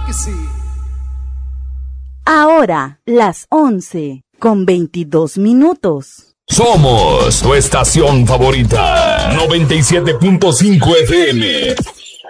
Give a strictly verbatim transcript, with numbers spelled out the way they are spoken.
que sí. Ahora, las once con veintidós minutos. Somos tu estación favorita. noventa y siete punto cinco F M.